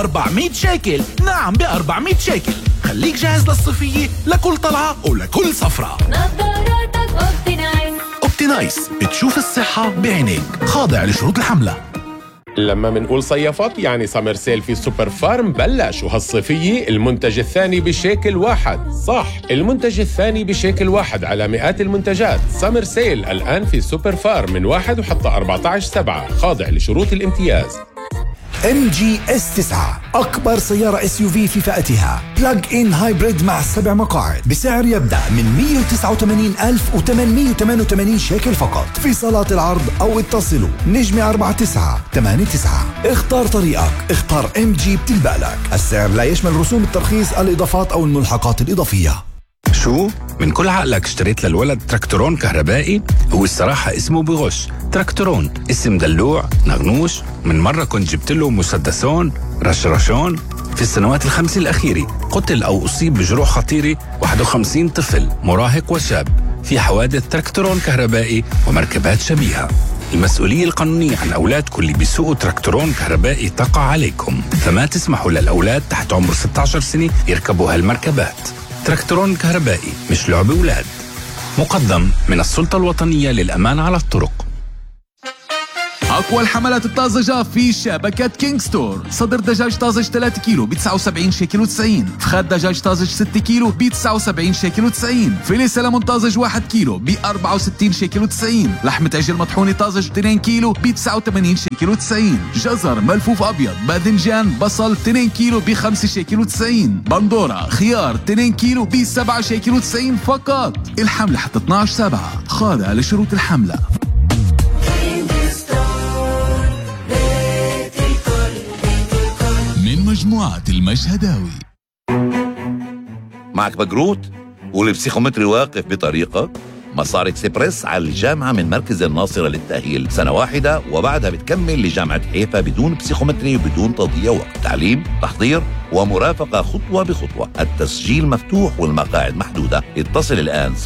400 شيكل. نعم ب400 شيكل. خليك جاهز للصيفية لكل طلعة ولكل سفرة. نظاراتك أوبتينايس. أوبتينايس بتشوف الصحة بعينيك، خاضع لشروط الحملة. لما منقول صيفات يعني سمر سيل في سوبر فارم بلش، وهالصيفية المنتج الثاني بشيكل واحد. صح، المنتج الثاني بشيكل واحد على مئات المنتجات. سمر سيل الآن في سوبر فارم من 1 وحتى 14/7، خاضع لشروط الامتياز. MG S9 أكبر سيارة SUV في فئتها، بلاج إن هايبريد مع 7 مقاعد، بسعر يبدأ من 189,888 شيكل فقط في صالات العرض، أو اتصلوا نجمة 4989. اختار طريقك، اختار MG بتلبقلك. السعر لا يشمل رسوم الترخيص، الإضافات أو الملحقات الإضافية. شو؟ من كل عقلك اشتريت للولد تراكتورون كهربائي؟ هو الصراحة اسمه بغش. تراكتورون اسم دلوع نغنوش. من مرة كنت جبت له مسدسون رشرشون. في السنوات ال5 الأخيرة قتل أو أصيب بجروح خطيرة 51 طفل مراهق وشاب في حوادث تراكتورون كهربائي ومركبات شبيهة. المسؤولية القانونية عن أولادكم اللي بيسوقوا تراكتورون كهربائي تقع عليكم، فما تسمحوا للأولاد تحت عمر 16 سنة يركبوا هالمركبات. تراكتورون كهربائي مش لعب أولاد. مقدم من السلطة الوطنية للأمان على الطرق. أقوى الحملات الطازجة في شبكة كينج ستور. صدر دجاج طازج 3 كيلو ب79 شيكل و90. فخاد دجاج طازج 6 كيلو ب79 شيكل و90. فيلي سلمون طازج 1 كيلو ب64 شيكل و90. لحمة عجل مطحونة طازج 2 كيلو ب89 شيكل و90. جزر ملفوف أبيض باذنجان بصل 2 كيلو ب5 شيكل و90. بندورة خيار 2 كيلو ب7 شيكل و90 فقط. الحملة حتى 12/7، خاضع لشروط الحملة. مجموعة المشهداوي. معك بقروت والبسيخومتري واقف بطريقك. مسار اكسبرس على الجامعة من مركز الناصرة للتأهيل 1 سنة، وبعدها بتكمل لجامعة حيفا بدون بسيخومتري وبدون تضييع وقت. تعليم، تحضير ومرافقة خطوة بخطوة. التسجيل مفتوح والمقاعد محدودة. اتصل الآن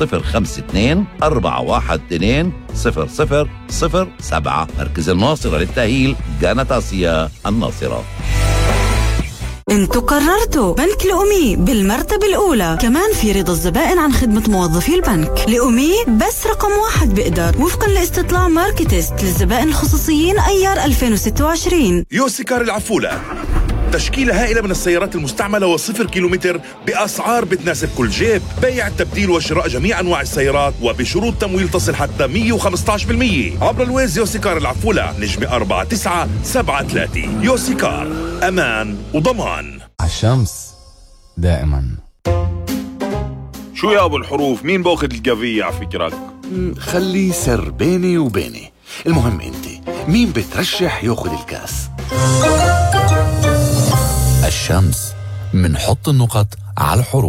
052-412-0007. مركز الناصرة للتأهيل، جانة آسيا الناصرة. انتوا قررتوا بنك لأمي بالمرتبة الأولى. كمان في رضا الزبائن عن خدمة موظفي البنك. لأمي بس رقم 1 بقدر، وفقا لاستطلاع ماركتست للزبائن الخصوصيين أيار 2026. يوسيكار العفولة، تشكيلة هائلة من السيارات المستعملة و0 كيلومتر بأسعار بتناسب كل جيب. بيع، تبديل وشراء جميع أنواع السيارات وبشروط تمويل تصل حتى 115% عبر الويز. يوسيكار العفولة، نجمة 4973. يوسيكار، أمان وضمان. عالشمس دائما. شو يا أبو الحروف، مين باخذ القضية على فكرك؟ خلي سر بيني وبيني. المهم انت مين بترشح ياخذ الكاس؟ الشمس، منحط النقط على الحروف.